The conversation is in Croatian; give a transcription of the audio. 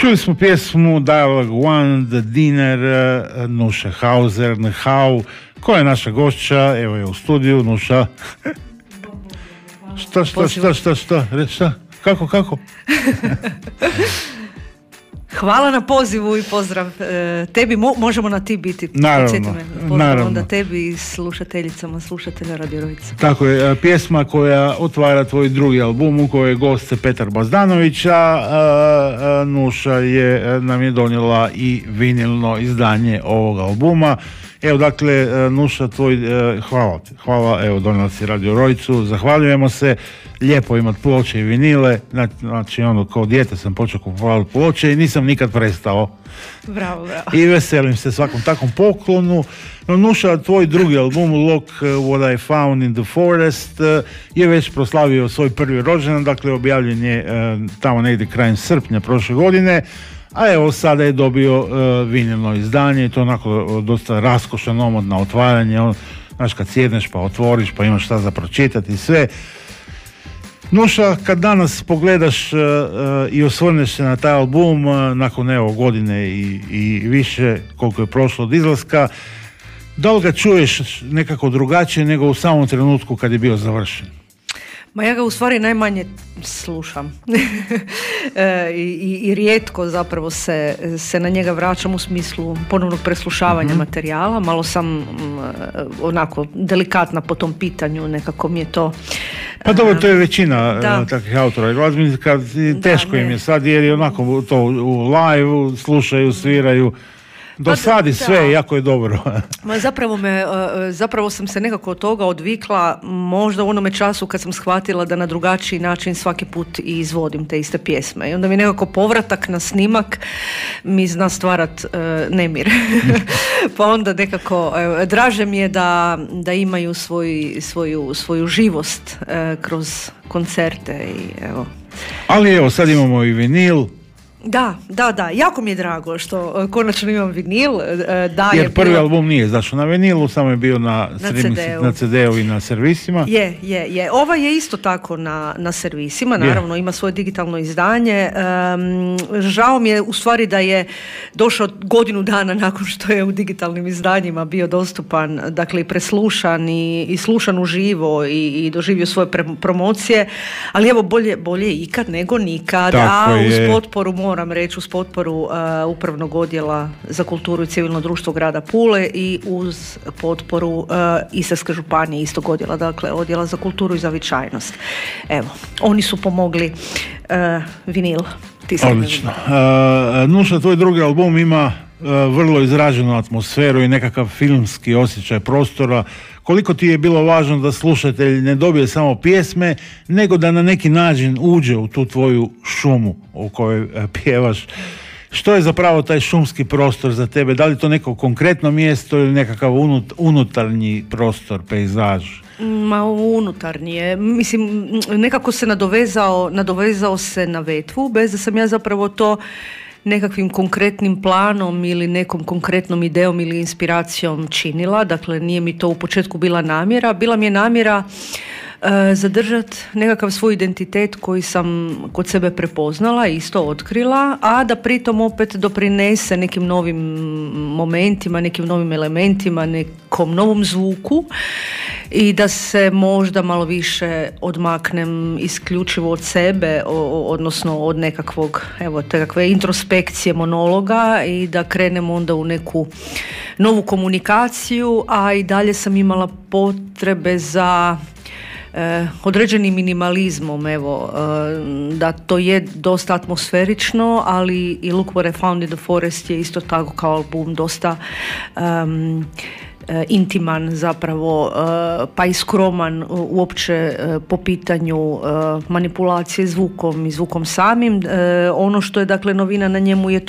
Čuli smo pjesmu Dialogue One, The Dinner, Nuše Hauser, Nhau, koja je naša gošća, evo je u studiju, Nuša. Šta? Kako? Hvala na pozivu i pozdrav tebi, možemo na ti biti. Naravno. Onda tebi i slušateljicama, slušatelja Radio Rojica. Tako je, pjesma koja otvara tvoj drugi album u kojoj je gost Petar Bazdanović, a Nuša nam je donijela i vinilno izdanje ovog albuma. Evo dakle, Nuša, hvala, evo donijela si Radio Rojicu, zahvaljujemo se, lijepo imati ploče i vinile, znači kao dijete sam počeo kupovati ploče i nisam nikad prestao. Bravo. I veselim se svakom takvom poklonu. No, Nuša, tvoj drugi album Look What I Found in the Forest je već proslavio svoj prvi rođendan, dakle objavljen je tamo negdje krajem srpnja prošle godine. A evo sada je dobio vinilno izdanje i to onako dosta raskošan omot na otvaranje. Znaš, kad sjedneš pa otvoriš pa imaš šta za pročitati i sve. Nuša, kad danas pogledaš i osvrneš se na taj album nakon godine i više koliko je prošlo od izlaska, da li ga čuješ nekako drugačije nego u samom trenutku kad je bio završen? Ma ja ga u stvari najmanje slušam I rijetko zapravo se na njega vraćam u smislu ponovnog preslušavanja materijala. Malo sam onako delikatna po tom pitanju, nekako mi je to... Pa dobro, to je većina takvih autora glazbenika, teško im je sad jer je onako to u live slušaju, sviraju. Dosadi sve, jako je dobro. Zapravo sam se nekako od toga odvikla, možda u onome času kad sam shvatila da na drugačiji način svaki put i izvodim te iste pjesme. I onda mi nekako povratak na snimak mi zna stvarat nemir. Pa onda nekako draže mi je da imaju svoju živost kroz koncerte i evo. Ali evo, sad imamo i vinil. Da, jako mi je drago što konačno imam vinil. Jer prvi album nije izašao na vinilu, samo je bio na CD-u i na servisima. Je. Ova je isto tako na servisima, naravno ima svoje digitalno izdanje. Žao mi je u stvari da je došao godinu dana nakon što je u digitalnim izdanjima bio dostupan, dakle i preslušan i slušan uživo i doživio svoje promocije, ali evo bolje ikad nego nikad, uz potporu moram reći, uz potporu Upravnog odjela za kulturu i civilno društvo grada Pule i uz potporu Istarske županije istog odjela, dakle odjela za kulturu i zavičajnost. Evo, oni su pomogli vinil. Odlično. Nuša, tvoj drugi album ima vrlo izraženu atmosferu i nekakav filmski osjećaj prostora. Koliko ti je bilo važno da slušatelj ne dobije samo pjesme, nego da na neki način uđe u tu tvoju šumu u kojoj pjevaš? Što je zapravo taj šumski prostor za tebe? Da li to neko konkretno mjesto ili nekakav unutarnji prostor, pejzaž? Unutarnji je. Mislim, nekako se nadovezao se na vetvu, bez da sam ja zapravo to nekakvim konkretnim planom ili nekom konkretnom idejom ili inspiracijom činila. Dakle, nije mi to u početku bila namjera. Bila mi je namjera zadržati nekakav svoj identitet koji sam kod sebe prepoznala i isto otkrila, a da pritom opet doprinese nekim novim momentima, nekim novim elementima, nekom novom zvuku i da se možda malo više odmaknem isključivo od sebe, odnosno od nekakvog, evo, takve introspekcije monologa i da krenem onda u neku novu komunikaciju, a i dalje sam imala potrebe za određenim minimalizmom, evo, da to je dosta atmosferično, ali i Look What I Found in the Forest je isto tako kao album dosta intiman zapravo, pa i skroman uopće po pitanju manipulacije zvukom i zvukom samim. Ono što je dakle novina na njemu je